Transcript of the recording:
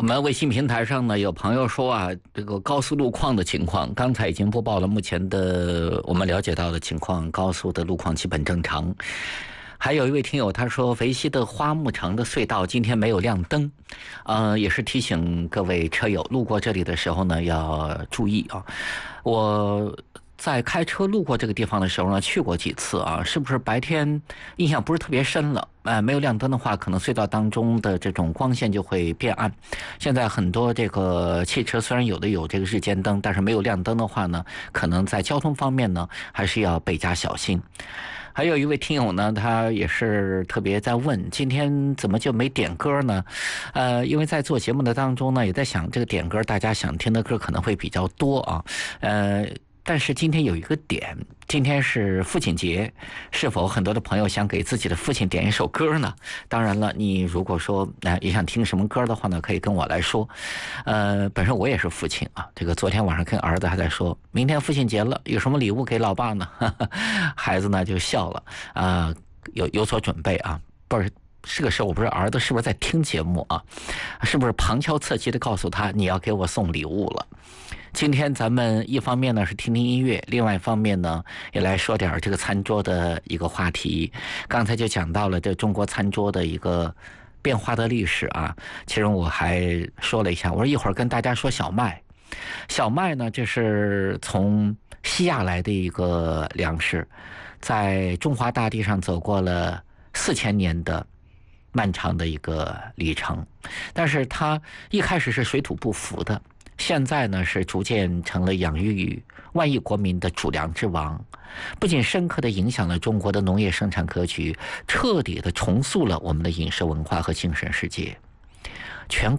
我们微信平台上呢，有朋友说啊，这个高速路况的情况，刚才已经播报了目前的我们了解到的情况，高速的路况基本正常。还有一位听友他说，肥西的花木城的隧道今天没有亮灯，也是提醒各位车友路过这里的时候呢要注意啊。我在开车路过这个地方的时候呢，去过几次啊，是不是白天印象不是特别深了？没有亮灯的话，可能隧道当中的这种光线就会变暗。现在很多这个汽车虽然有的有这个日间灯，但是没有亮灯的话呢，可能在交通方面呢，还是要倍加小心。还有一位听友呢，他也是特别在问，今天怎么就没点歌呢？因为在做节目的当中呢，也在想这个点歌，大家想听的歌可能会比较多啊，但是今天有一个点，今天是父亲节，是否很多的朋友想给自己的父亲点一首歌呢？当然了，你如果说也想听什么歌的话呢，可以跟我来说。本身我也是父亲啊，这个昨天晚上跟儿子还在说，明天父亲节了，有什么礼物给老爸呢？孩子呢就笑了有所准备啊，不是。这个时候我不知道儿子是不是在听节目啊，是不是旁敲侧击的告诉他你要给我送礼物了。今天咱们一方面呢是听听音乐，另外一方面呢也来说点这个餐桌的一个话题。刚才就讲到了这中国餐桌的一个变化的历史啊，其中我还说了一下，我说一会儿跟大家说小麦。小麦呢，这是从西亚来的一个粮食，在中华大地上走过了4000年的漫长的一个里程，但是它一开始是水土不服的，现在呢是逐渐成了养育万亿国民的主粮之王，不仅深刻地影响了中国的农业生产格局，彻底地重塑了我们的饮食文化和精神世界。全